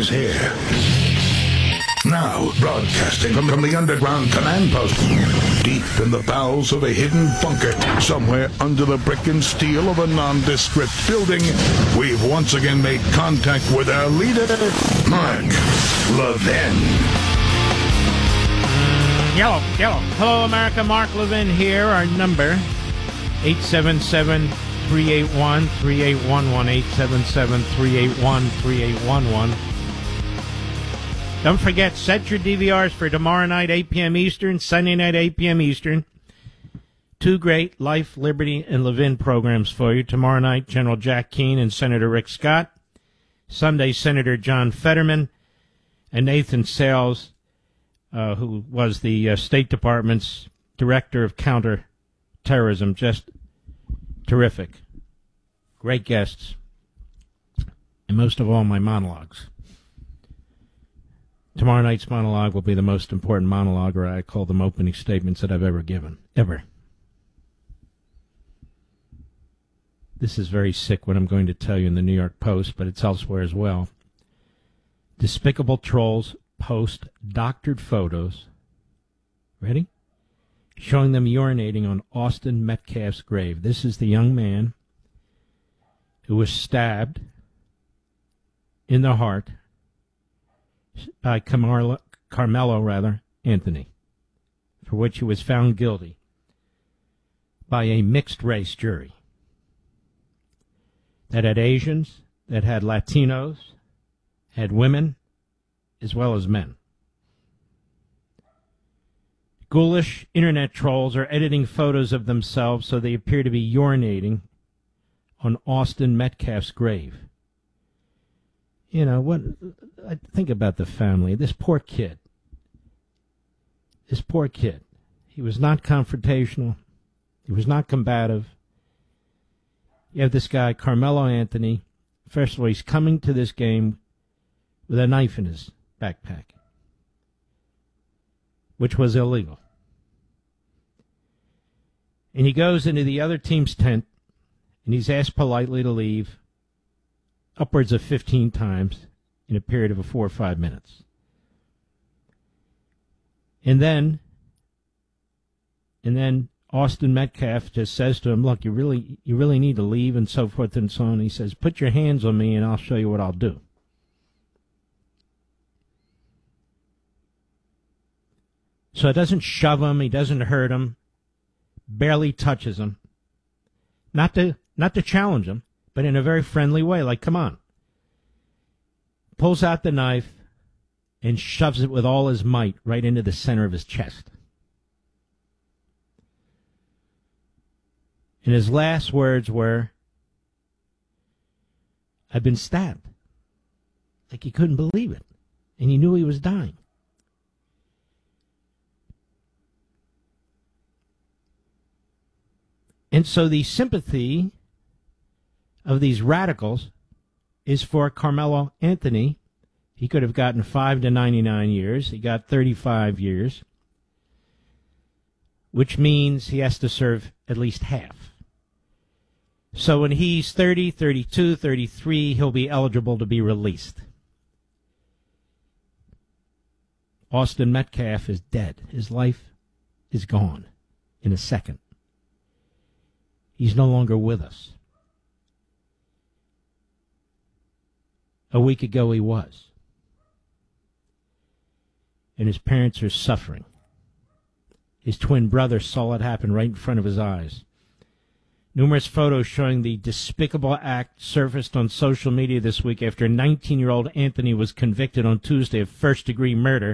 is here. Now, broadcasting from the underground command post, deep in the bowels of a hidden bunker, somewhere under the brick and steel of a nondescript building, we've once again made contact with our leader, Mark Levin. Yellow. Hello, America. Mark Levin here. Our number, 877-381-3811, 877-381-3811. Don't forget, set your DVRs for tomorrow night, 8 p.m. Eastern, Sunday night, 8 p.m. Eastern. Two great Life, Liberty, and Levin programs for you. Tomorrow night, General Jack Keane and Senator Rick Scott. Sunday, Senator John Fetterman and Nathan Sales, who was the State Department's Director of Counterterrorism. Just terrific. Great guests. And most of all, my monologues. Tomorrow night's monologue will be the most important monologue, or I call them opening statements that I've ever given. Ever. This is very sick what I'm going to tell you in the New York Post, but it's elsewhere as well. Despicable trolls post doctored photos. Ready? Showing them urinating on Austin Metcalf's grave. This is the young man who was stabbed in the heart by Carmelo Anthony, for which he was found guilty by a mixed-race jury that had Asians, that had Latinos, had women, as well as men. Ghoulish internet trolls are editing photos of themselves so they appear to be urinating on Austin Metcalf's grave. You know, what? I think about the family. This poor kid. He was not confrontational. He was not combative. You have this guy, Carmelo Anthony. First of all, he's coming to this game with a knife in his backpack, which was illegal. And he goes into the other team's tent, and he's asked politely to leave upwards of 15 times in a period of 4 or 5 minutes. And then Austin Metcalf just says to him, look, you really need to leave, and so forth and so on. He says, put your hands on me and I'll show you what I'll do. So it doesn't shove him, he doesn't hurt him, barely touches him. Not to challenge him, but in a very friendly way, like, come on. Pulls out the knife and shoves it with all his might right into the center of his chest. And his last words were, I've been stabbed. Like he couldn't believe it. And he knew he was dying. And so the sympathy of these radicals is for Carmelo Anthony. He could have gotten 5 to 99 years. He got 35 years, which means he has to serve at least half. So when he's 30, 32, 33, he'll be eligible to be released. Austin Metcalf is dead. His life is gone in a second. He's no longer with us. A week ago he was. And his parents are suffering. His twin brother saw it happen right in front of his eyes. Numerous photos showing the despicable act surfaced on social media this week after 19-year-old Anthony was convicted on Tuesday of first-degree murder